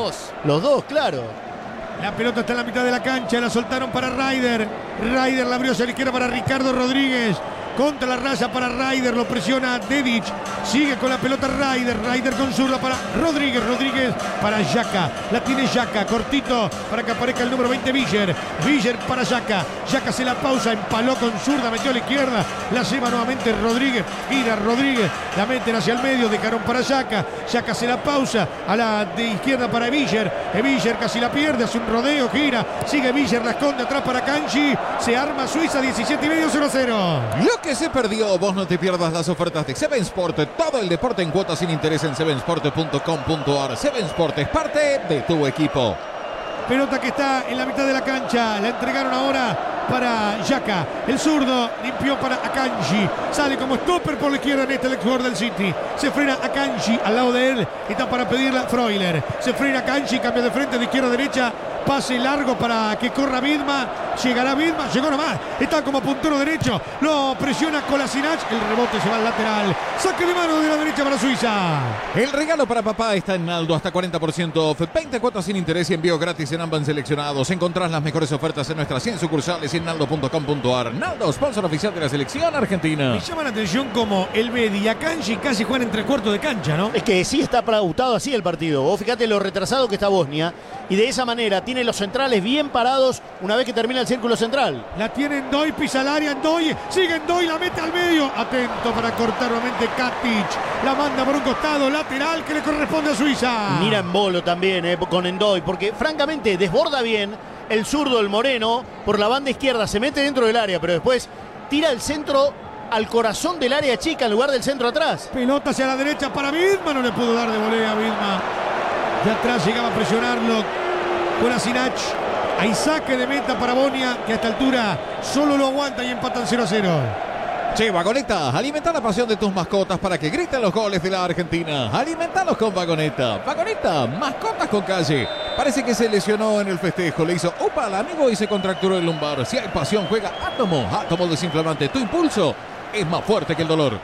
Los dos, claro. La pelota está en la mitad de la cancha, la soltaron para Ryder. Ryder la abrió hacia la izquierda para Ricardo Rodríguez. Contra la raya para Ryder, lo presiona Dedic. Sigue con la pelota Ryder. Ryder con zurda para Rodríguez. Rodríguez para Xhaka. La tiene Xhaka, cortito para que aparezca el número 20 Villar. Villar para Xhaka. Xhaka se la pausa, empaló con zurda, metió a la izquierda. La lleva nuevamente Rodríguez. Gira Rodríguez. La meten hacia el medio, dejaron para Xhaka. Xhaka se la pausa a la de izquierda para Villar. Villar casi la pierde, hace un rodeo, gira. Sigue Villar, la esconde atrás para Kanji. Se arma Suiza, 17,5, 0-0. Lo que se perdió, vos no te pierdas las ofertas de Seven Sport. Todo el deporte en cuotas sin interés en sevensport.com.ar. Seven Sport es parte de tu equipo. Pelota que está en la mitad de la cancha. La entregaron ahora para Xhaka. El zurdo limpió para Akanji. Sale como stopper por la izquierda en este jugador del City. Se frena Akanji al lado de él. Está para pedirla Freuler. Se frena Akanji, cambia de frente de izquierda a derecha. Pase largo para que corra Widmer. Llegará Widmer, llegó nomás. Está como puntero derecho. Lo presiona Kolasinac. El rebote se va al lateral. Saque de mano de la derecha para Suiza. El regalo para papá está en Naldo. Hasta 40% off. 20 cuotas sin interés y envío gratis en ambas seleccionados. Encontrás las mejores ofertas en nuestras 100 sucursales y en naldo.com.ar. Naldo, sponsor oficial de la selección argentina. Me llama la atención como el Bedi y Akanji casi juegan en 3/4 de cancha, ¿no? Es que sí está pautado así el partido. Vos fíjate lo retrasado que está Bosnia. Y de esa manera tiene los centrales bien parados una vez que termina el círculo central. La tiene Ndoye, pisa el área, Ndoye, sigue Ndoye, la mete al medio. Atento para cortar nuevamente Katic. La manda por un costado, lateral que le corresponde a Suiza. Mira en bolo también con Ndoye, porque francamente desborda bien el zurdo, el moreno, por la banda izquierda. Se mete dentro del área, pero después tira el centro al corazón del área chica en lugar del centro atrás. Pelota hacia la derecha para Widmer, no le pudo dar de volea a Widmer. De atrás llegaba a presionarlo Kolasinac. Hay saque de meta para Bosnia, que a esta altura solo lo aguanta y empatan 0-0. Che, Vagoneta, alimenta la pasión de tus mascotas para que griten los goles de la Argentina. Alimentalos con Vagoneta. Vagoneta, mascotas con calle. Parece que se lesionó en el festejo. Le hizo upa al amigo y se contracturó el lumbar. Si hay pasión, juega Átomo. Átomo desinflamante. Tu impulso es más fuerte que el dolor.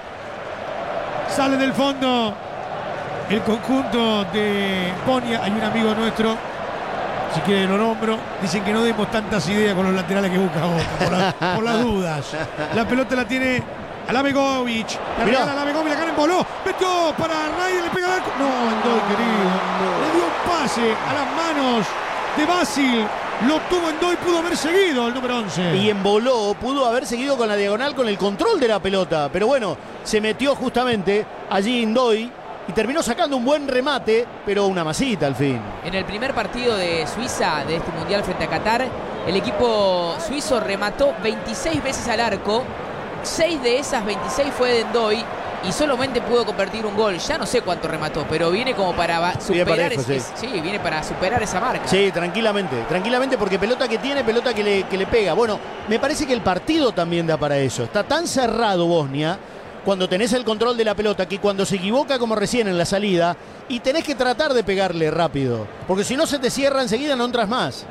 Sale del fondo el conjunto de Bosnia. Hay un amigo nuestro, si quiere lo nombro, dicen que no demos tantas ideas con los laterales que busca Boca, por las dudas. La pelota la tiene Alabegovic. La regala Alabegovic, la gana en voló. Metió para Ryder, le pega al arco. No, Ndoye, querido. Le dio un pase a las manos de Basil. Lo tuvo Ndoye, pudo haber seguido el número 11. Y en voló, pudo haber seguido con la diagonal, con el control de la pelota. Pero bueno, se metió justamente allí Ndoye y terminó sacando un buen remate, pero una masita al fin. En el primer partido de Suiza de este Mundial frente a Qatar, el equipo suizo remató 26 veces al arco. 6 de esas 26 fue de Ndoye y solamente pudo convertir un gol. Ya no sé cuánto remató, pero viene como para superar, viene para superar esa marca. Sí, tranquilamente, porque pelota que tiene, pelota que le pega. Bueno, me parece que el partido también da para eso. Está tan cerrado Bosnia, cuando tenés el control de la pelota, que cuando se equivoca como recién en la salida, y tenés que tratar de pegarle rápido, porque si no se te cierra enseguida, no entras más.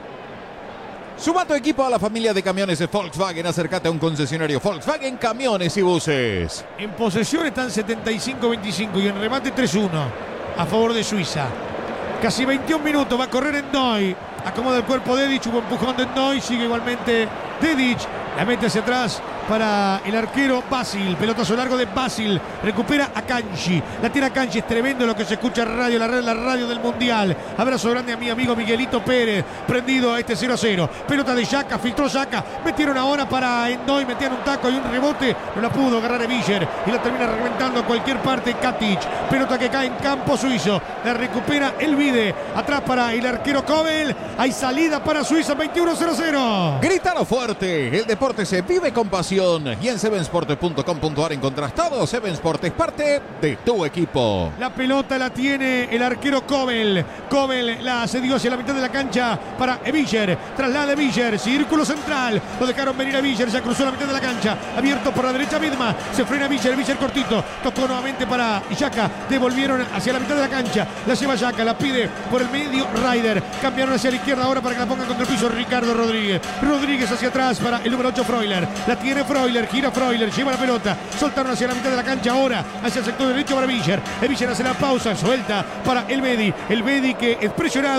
Suma tu equipo a la familia de camiones de Volkswagen. Acércate a un concesionario Volkswagen Camiones y Buses. En posesión están 75-25 y en remate 3-1 a favor de Suiza. Casi 21 minutos, va a correr Ndoye. Acomoda el cuerpo Dedic, hubo empujón de Ndoye, sigue igualmente Dedic. La mete hacia atrás para el arquero Basil. Pelotazo largo de Basil. Recupera a Kanji. La tira Kanji. Es tremendo lo que se escucha en radio. La radio del Mundial. Abrazo grande a mi amigo Miguelito Pérez. Prendido a este 0-0. Pelota de Xhaka. Filtró Xhaka. Metieron ahora para Ndoye. Metían un taco y un rebote. No la pudo agarrar Villar. Y la termina reventando a cualquier parte Katic. Pelota que cae en campo suizo. La recupera el Vide. Atrás para el arquero Kobel. Hay salida para Suiza. 21-0-0. Grítalo fuerte. El deporte se vive con pasión. Y en sevensport.com.ar encontrás todo. Seven Sport es parte de tu equipo. La pelota la tiene el arquero Kobel. Kobel la cedió hacia la mitad de la cancha para Villar. Traslada Villar. Círculo central. Lo dejaron venir a Villar. Ya cruzó la mitad de la cancha. Abierto por la derecha Widmer. Se frena Villar. Villar cortito. Tocó nuevamente para Xhaka. Devolvieron hacia la mitad de la cancha. La lleva Xhaka. La pide por el medio Ryder. Cambiaron hacia la izquierda ahora para que la pongan contra el piso Ricardo Rodríguez. Rodríguez hacia atrás para el número 8 Freuler. La tiene Freuler, gira Freuler, lleva la pelota, soltaron hacia la mitad de la cancha ahora, hacia el sector derecho para Villar. Villar hace la pausa, suelta para el Bedi que es presionado.